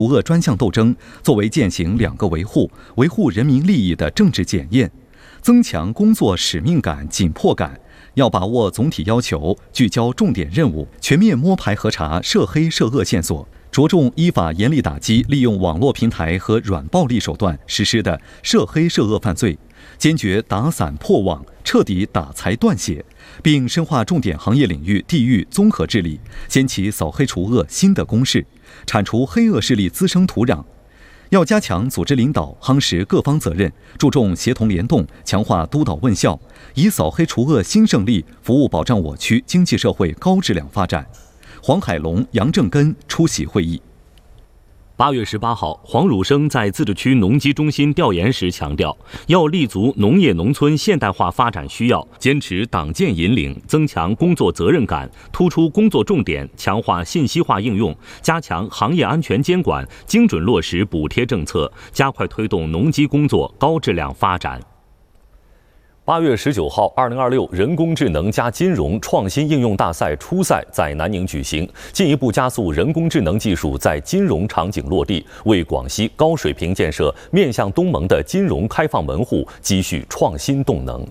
除恶专项斗争作为践行两个维护人民利益的政治检验，增强工作使命感、紧迫感。要把握总体要求，聚焦重点任务，全面摸排核查涉黑涉恶线索，着重依法严厉打击利用网络平台和软暴力手段实施的涉黑涉恶犯罪，坚决打散破网，彻底打财断血，并深化重点行业领域地域综合治理，掀起扫黑除恶新的攻势，铲除黑恶势力滋生土壤。要加强组织领导，夯实各方责任，注重协同联动，强化督导问效，以扫黑除恶新胜利服务保障我区经济社会高质量发展。黄海龙、杨正根出席会议。 8月18号，黄汝生在自治区农机中心调研时强调，要立足农业农村现代化发展需要，坚持党建引领，增强工作责任感，突出工作重点，强化信息化应用，加强行业安全监管，精准落实补贴政策，加快推动农机工作高质量发展。 8月19号，2026人工智能加金融创新应用大赛初赛在南宁举行，进一步加速人工智能技术在金融场景落地，为广西高水平建设面向东盟的金融开放门户积蓄创新动能。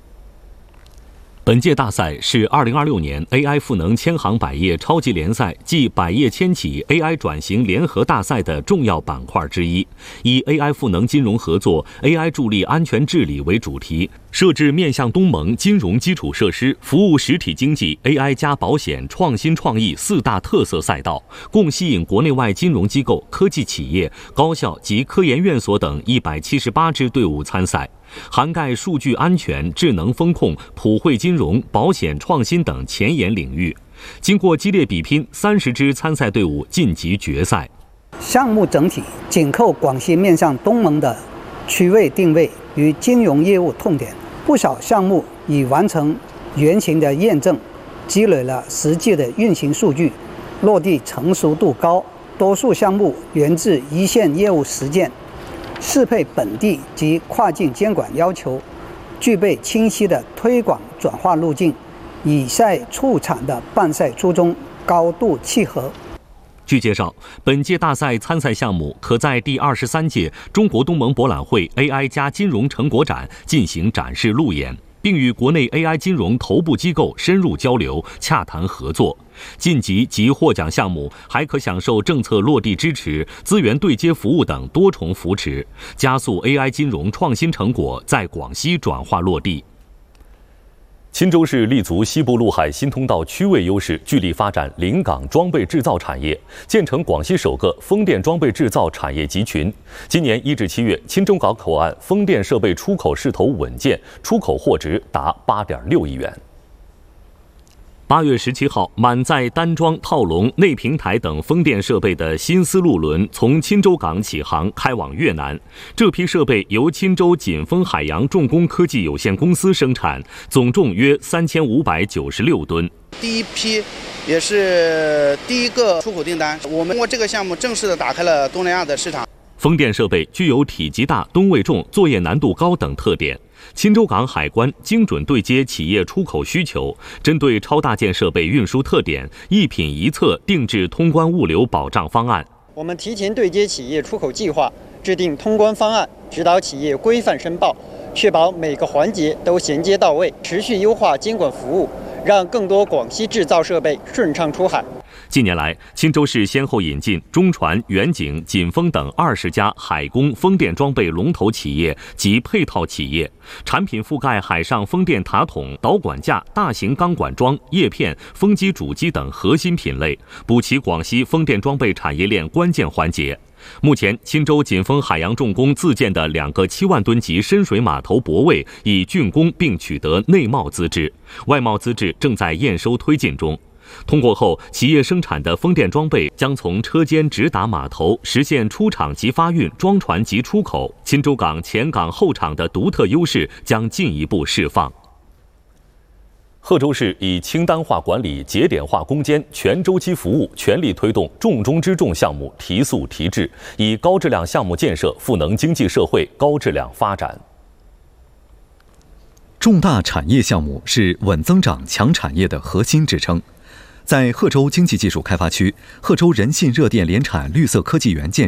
本届大赛是2026年 AI 赋能千行百业超级联赛暨百业千企 AI 转型联合大赛的重要板块之一，以 AI 赋能金融合作、AI 助力安全治理为主题，设置面向东盟金融基础设施、服务实体经济、AI 加保险、创新创意4大特色赛道，共吸引国内外金融机构、科技企业、高校及科研院所等178支队伍参赛，涵盖数据安全、智能风控、普惠金融、保险创新等前沿领域。经过激烈比拼，30支参赛队伍晋级决赛。 项目整体紧扣广西面向东盟的区位定位与金融业务痛点，不少项目已完成原型的验证，积累了实际的运行数据，落地成熟度高。多数项目源自一线业务实践，适配本地及跨境监管要求，具备清晰的推广转化路径，以赛促产的办赛初衷高度契合。 据介绍，本届大赛参赛项目可在第23届中国东盟博览会 AI 加金融成果展进行展示路演，并与国内 AI 金融头部机构深入交流、洽谈合作。晋级及获奖项目还可享受政策落地支持、资源对接服务等多重扶持，加速 AI 金融创新成果在广西转化落地。 钦州市立足西部陆海新通道区位优势，聚力发展临港装备制造产业，建成广西首个风电装备制造产业集群。今年1至7月，钦州港口岸风电设备出口势头稳健，出口货值达8.6亿元。 8月17号，满载单装、套笼、内平台等风电设备的新丝路轮从钦州港起航，开往越南。这批设备由钦州锦丰海洋重工科技有限公司生产，总重约3596吨。 第一批也是第一个出口订单，我们通过这个项目正式的打开了东南亚的市场。 风电设备具有体积大、吨位重、作业难度高等特点。钦州港海关精准对接企业出口需求，针对超大件设备运输特点，一品一策定制通关物流保障方案。 我们提前对接企业出口计划，制定通关方案，指导企业规范申报，确保每个环节都衔接到位，持续优化监管服务，让更多广西制造设备顺畅出海。 近年来，钦州市先后引进中船、远景、锦丰等20家海工风电装备龙头企业及配套企业，产品覆盖海上风电塔筒、导管架、大型钢管桩、叶片、风机主机等核心品类，补齐广西风电装备产业链关键环节。目前，钦州锦丰海洋重工自建的2个7万吨级深水码头泊位已竣工并取得内贸资质，外贸资质正在验收推进中。通过后，企业生产的风电装备将从车间直达码头，实现出厂即发运、装船即出口。钦州港前港后厂的独特优势将进一步释放。 贺州市以清单化管理、节点化攻坚、全周期服务，全力推动重中之重项目提速提质，以高质量项目建设赋能经济社会高质量发展。 重大产业项目是稳增长强产业的核心支撑。 在贺州经济技术开发区，贺州人信热电联产绿色科技园建